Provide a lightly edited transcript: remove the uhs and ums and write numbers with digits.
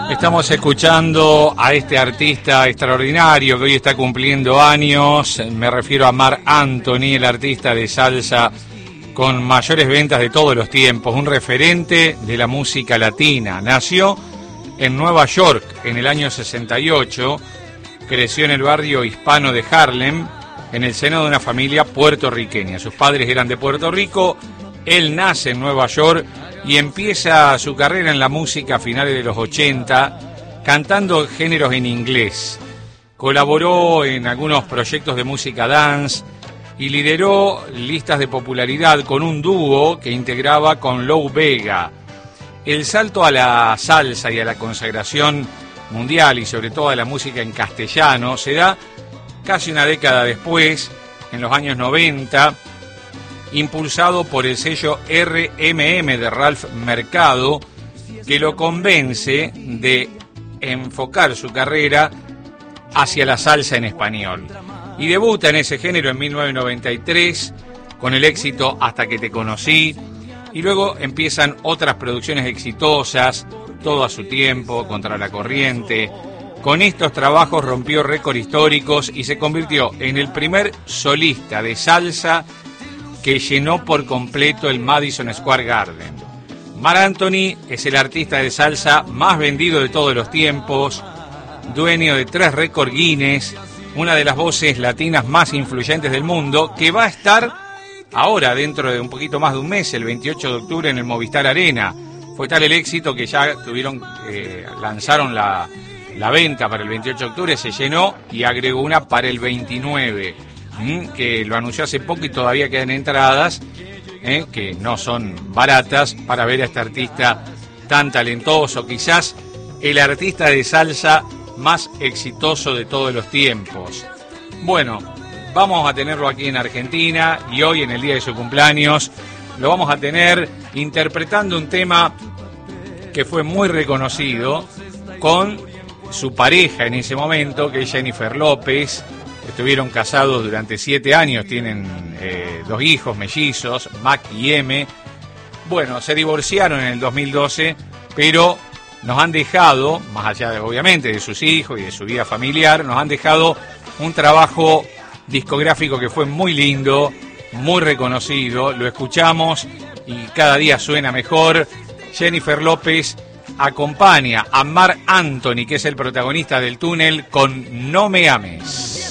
Estamos escuchando a este artista extraordinario que hoy está cumpliendo años. Me refiero a Marc Anthony, el artista de salsa con mayores ventas de todos los tiempos, un referente de la música latina. Nació en Nueva York en el año 68, creció en el barrio hispano de Harlem, en el seno de una familia puertorriqueña. Sus padres eran de Puerto Rico, él nace en Nueva York y empieza su carrera en la música a finales de los 80, cantando géneros en inglés. Colaboró en algunos proyectos de música dance y lideró listas de popularidad con un dúo que integraba con Lou Bega. El salto a la salsa y a la consagración mundial y sobre todo a la música en castellano se da casi una década después, en los años 90, impulsado por el sello RMM de Ralph Mercado, que lo convence de enfocar su carrera hacia la salsa en español. Y debuta en ese género en 1993 con el éxito Hasta que te conocí, y luego empiezan otras producciones exitosas, Todo a su tiempo, Contra la corriente. Con estos trabajos rompió récords históricos y se convirtió en el primer solista de salsa que llenó por completo el Madison Square Garden. Marc Anthony es el artista de salsa más vendido de todos los tiempos, dueño de 3 récords Guinness, una de las voces latinas más influyentes del mundo, que va a estar ahora, dentro de un poquito más de un mes, el 28 de octubre, en el Movistar Arena. Fue tal el éxito que ya lanzaron la venta para el 28 de octubre, se llenó y agregó una para el 29, que lo anunció hace poco y todavía quedan entradas, que no son baratas, para ver a este artista tan talentoso, quizás el artista de salsa más exitoso de todos los tiempos. Bueno, vamos a tenerlo aquí en Argentina y hoy, en el día de su cumpleaños, lo vamos a tener interpretando un tema que fue muy reconocido con su pareja en ese momento, que es Jennifer López. Estuvieron casados durante 7 años, tienen 2 hijos mellizos, Mac y M. Bueno, se divorciaron en el 2012, pero nos han dejado, más allá de, obviamente, de sus hijos y de su vida familiar, nos han dejado un trabajo discográfico que fue muy lindo, muy reconocido. Lo escuchamos y cada día suena mejor. Jennifer López acompaña a Marc Anthony, que es el protagonista del túnel, con No me ames.